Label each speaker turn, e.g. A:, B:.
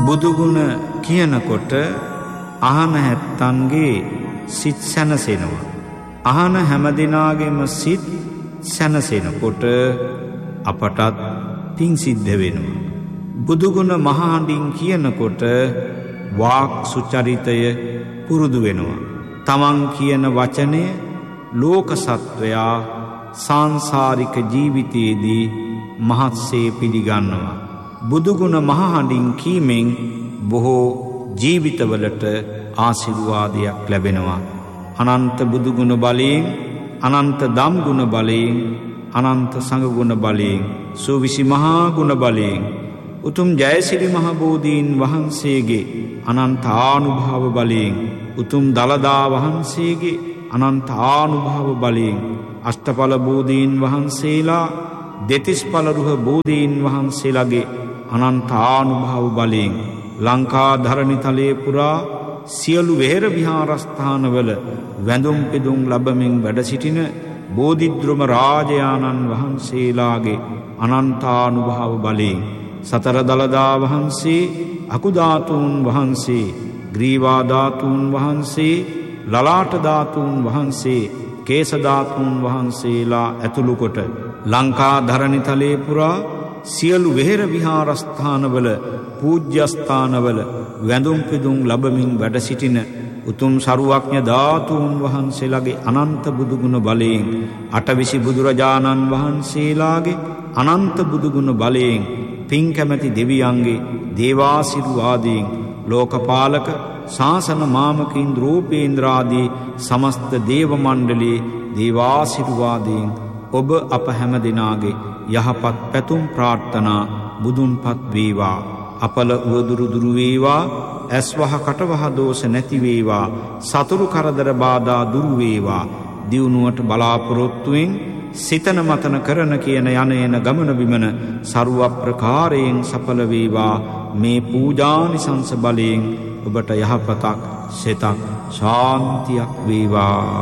A: බුදුගුණ කියනකොට අහන හැත්තන්ගේ සිත් සැනසෙනවා. අහන හැමදිනාගේම සිත් සැනසෙනකොට අපටත් පිං සිද්ධ වෙනවා. බුදුගුණ මහහඬින් කියනකොට වාක් සුචරිතය පුරුදු වෙනවා. තමන් කියන වචනය ලෝක සත්වයා සංසාරික ජීවිතයේදී මහත්සේ පිළිගන්නවා. බුදුගුණ මහහඬින් කීමෙන් බොහෝ ජීවිතවලට ආශිර්වාදයක් ලැබෙනවා. අනන්ත බුදුගුණ බලයෙන්, අනන්ත දම්ගුණ බලයෙන්, අනන්ත සංඝගුණ බලයෙන්, සූවිසි මහා ගුණ බලයෙන්, උතුම් ජයසිරි මහ බෝධීන් වහන්සේගේ අනන්ත ආනුභාව බලයෙන්, උතුම් දළදා වහන්සේගේ අනන්ත ආනුභාව බලයෙන්, අෂ්ටඵල බෝධීන් වහන්සේලා, දෙතිස්ඵල රුහ බෝධීන් වහන්සේලාගේ අනන්ත ආනුභාව බලයෙන් ලංකා ධරණිතලයේ පුරා සියලු වෙහෙර විහාරස්ථානවල වැඳුම් පිදුම් ලැබමින් වැඩ සිටින බෝධිද්‍රොම රාජයාණන් වහන්සේලාගේ අනන්තානුභාව බලයෙන්, සතර දළදා වහන්සේ, අකුධාතුන් වහන්සේ, ග්‍රීවා ධාතුන් වහන්සේ, ලලාට ධාතුන් වහන්සේ, කේස ධාතුන් වහන්සේලා ඇතුළු කොට ලංකා ධරණිතලයේ පුරා සියලු වෙහෙර විහාරස්ථානවල, පූජ්‍යස්ථානවල වැඳුම් පිදුම් ලැබමින් වැඩ සිටින උතුම් සරුවඥ ධාතුන් වහන්සේලාගේ අනන්ත බුදුගුණ බලයෙන්, අටවිසි බුදුරජාණන් වහන්සේලාගේ අනන්ත බුදුගුණ බලයෙන්, පින් කැමැති දෙවියන්ගේ දේවාශිර්වාදයෙන්, ලෝකපාලක ශාසන මාමකින් රූපේන්ද්‍රාදී සමස්ත දේව මණ්ඩලයේ දේවාශිර්වාදයෙන් ඔබ අප හැම දෙනාගේ යහපත් පැතුම් ප්‍රාර්ථනා බුදුන්පත් වේවා. අපල උවදුරු දුරු වේවා. ඇස්වහ කටවහ දෝෂ නැති වේවා. සතුරු කරදර බාධා දුරු වේවා. දියුණුවට බලාපොරොත්තුෙන් සිතන මතන කරන කියන යන එන ගමන බිමන ਸਰව ප්‍රකාරයෙන් සඵල වේවා. මේ පූජානිසංස බලයෙන් ඔබට යහපතක්, සිතක්, ශාන්තියක් වේවා.